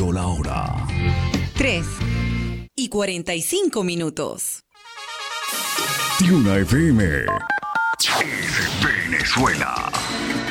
Marcando la hora. 3:45. Tiuna FM. Es Venezuela.